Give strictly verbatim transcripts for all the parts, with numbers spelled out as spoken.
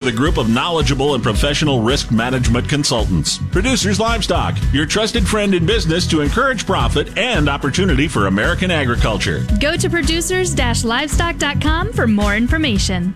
a group of knowledgeable and professional risk management consultants. Producers Livestock, your trusted friend in business to encourage profit and opportunity for American agriculture. Go to producers dash livestock dot com for more information.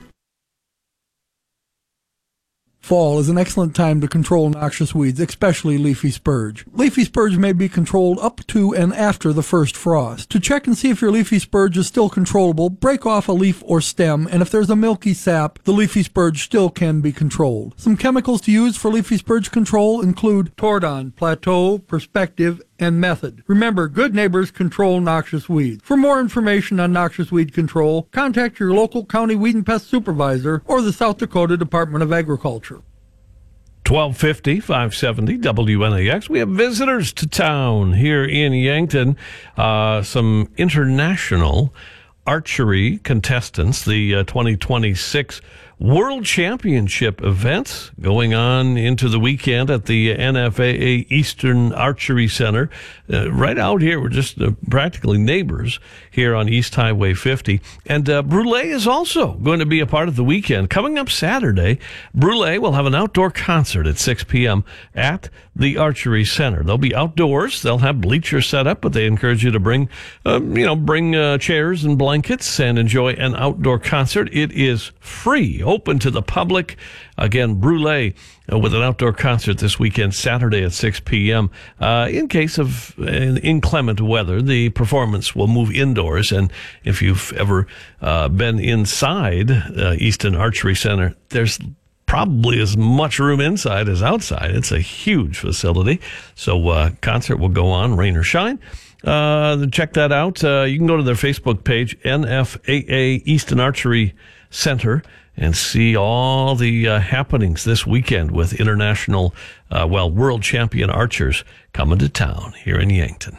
Fall is an excellent time to control noxious weeds, especially leafy spurge. Leafy spurge may be controlled up to and after the first frost. To check and see if your leafy spurge is still controllable, break off a leaf or stem, and if there's a milky sap, the leafy spurge still can be controlled. Some chemicals to use for leafy spurge control include Tordon, Plateau, Perspective, and Method. Remember, good neighbors control noxious weeds. For more information on noxious weed control, contact your local county weed and pest supervisor or the South Dakota Department of Agriculture. twelve fifty, five seventy W N A X. We have visitors to town here in Yankton. Uh, some international archery contestants. The uh, twenty twenty-six World Championship events going on into the weekend at the N F A A Eastern Archery Center. Uh, right out here, we're just uh, practically neighbors here on East Highway fifty. And uh, Brule is also going to be a part of the weekend. Coming up Saturday, Brule will have an outdoor concert at six p.m. at the Archery Center. They'll be outdoors. They'll have bleachers set up, but they encourage you to bring, uh, you know, bring uh, chairs and blankets and enjoy an outdoor concert. It is free, open to the public. Again, Brule uh, with an outdoor concert this weekend, Saturday at six p.m. Uh, in case of uh, inclement weather, the performance will move indoors. And if you've ever uh, been inside uh, Easton Archery Center, there's probably as much room inside as outside. It's a huge facility. So uh, concert will go on, rain or shine. Uh, check that out. Uh, you can go to their Facebook page, N F A A Easton Archery Center, and see all the uh, happenings this weekend with international, uh, well, world champion archers coming to town here in Yankton.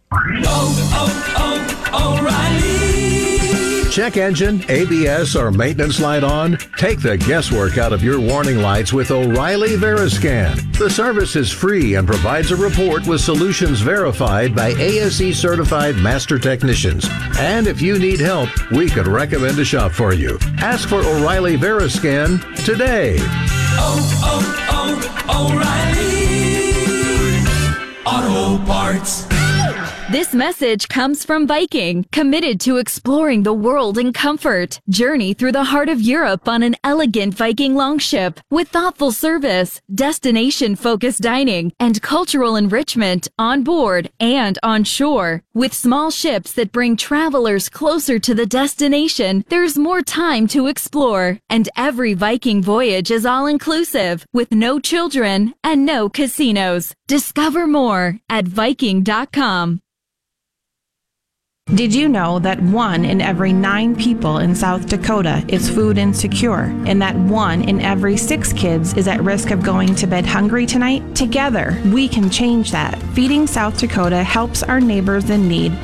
Oh, oh, O'Reilly. Check engine, A B S, or maintenance light on? Take the guesswork out of your warning lights with O'Reilly Veriscan. The service is free and provides a report with solutions verified by A S E certified master technicians. And if you need help, we could recommend a shop for you. Ask for O'Reilly Veriscan today. Oh, oh, oh, O'Reilly Auto Parts. This message comes from Viking, committed to exploring the world in comfort. Journey through the heart of Europe on an elegant Viking longship with thoughtful service, destination-focused dining, and cultural enrichment on board and on shore. With small ships that bring travelers closer to the destination, there's more time to explore. And every Viking voyage is all-inclusive, with no children and no casinos. Discover more at Viking dot com. Did you know that one in every nine people in South Dakota is food insecure, and that one in every six kids is at risk of going to bed hungry tonight? Together, we can change that. Feeding South Dakota helps our neighbors in need